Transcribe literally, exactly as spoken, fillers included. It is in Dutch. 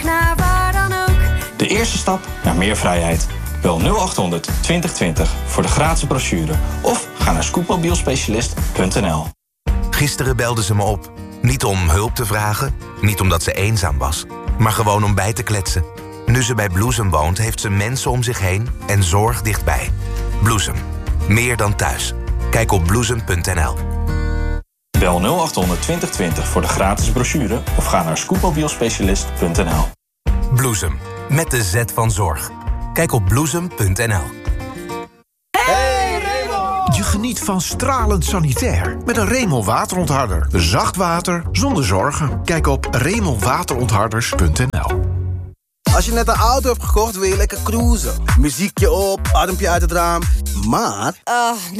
naar waar dan ook. De eerste stap naar meer vrijheid. Bel nul acht honderd twintig twintig voor de gratis brochure. Of ga naar scootmobielspecialist punt n l. Gisteren belde ze me op. Niet om hulp te vragen, niet omdat ze eenzaam was, maar gewoon om bij te kletsen. Nu ze bij Bloesem woont, heeft ze mensen om zich heen en zorg dichtbij. Bloesem. Meer dan thuis. Kijk op bloesem punt n l. Bel nul acht honderd twintig twintig voor de gratis brochure of ga naar scootmobielspecialist punt n l. Bloesem. Met de Z van zorg. Kijk op bloesem punt n l. Hey Raymond! Je geniet van stralend sanitair met een Raymond waterontharder. Zacht water zonder zorgen. Kijk op raymond waterontharders punt n l. Als je net een auto hebt gekocht, wil je lekker cruisen. Muziekje op, armpje uit het raam. Maar... Uh,